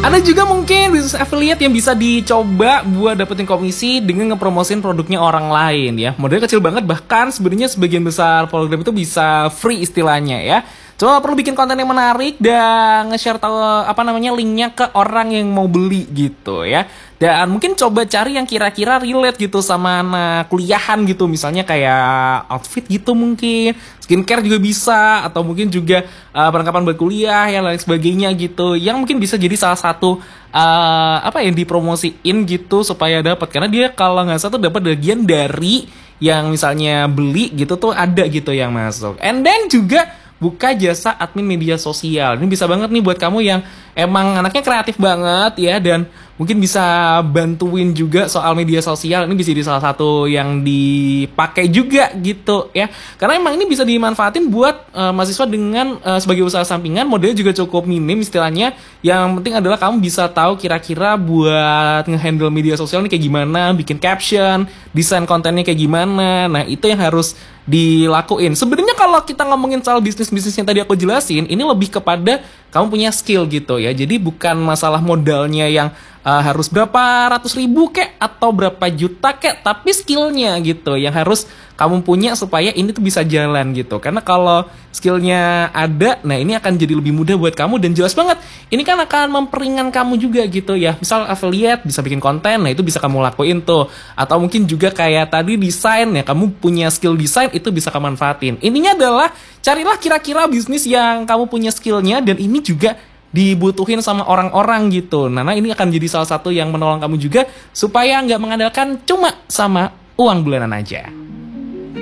Ada juga mungkin bisnis affiliate yang bisa dicoba buat dapetin komisi dengan ngepromosin produknya orang lain ya. Modalnya kecil banget, bahkan sebenarnya sebagian besar program itu bisa free istilahnya ya. Cuma perlu bikin konten yang menarik dan nge-share linknya ke orang yang mau beli gitu ya. Dan mungkin coba cari yang kira-kira relate gitu sama anak kuliahan gitu. Misalnya kayak outfit gitu mungkin, skincare juga bisa, atau mungkin juga perlengkapan buat kuliah ya lain sebagainya gitu. Yang mungkin bisa jadi salah satu yang dipromosiin gitu supaya dapat. Karena dia kalau nggak salah tuh dapat bagian dari yang misalnya beli gitu tuh ada gitu yang masuk. And then juga buka jasa admin media sosial. Ini bisa banget nih buat kamu yang emang anaknya kreatif banget ya, dan mungkin bisa bantuin juga soal media sosial. Ini bisa jadi salah satu yang dipakai juga gitu ya. Karena emang ini bisa dimanfaatin buat mahasiswa dengan sebagai usaha sampingan. Modalnya juga cukup minim istilahnya. Yang penting adalah kamu bisa tahu kira-kira buat ngehandle media sosial ini kayak gimana, bikin caption, desain kontennya kayak gimana. Nah, itu yang harus dilakuin. Sebenarnya kalau kita ngomongin soal bisnis-bisnis yang tadi aku jelasin, ini lebih kepada kamu punya skill gitu ya. Jadi bukan masalah modalnya yang harus berapa ratus ribu kek atau berapa juta kek, tapi skillnya gitu yang harus kamu punya supaya ini tuh bisa jalan gitu. Karena kalau skillnya ada, nah ini akan jadi lebih mudah buat kamu, dan jelas banget ini kan akan memperingan kamu juga gitu ya. Misal affiliate bisa bikin konten, nah itu bisa kamu lakuin tuh. Atau mungkin juga kayak tadi desain ya, kamu punya skill desain itu bisa kamu manfaatin. Intinya adalah carilah kira-kira bisnis yang kamu punya skillnya dan ini juga dibutuhin sama orang-orang gitu. Nah ini akan jadi salah satu yang menolong kamu juga supaya nggak mengandalkan cuma sama uang bulanan aja.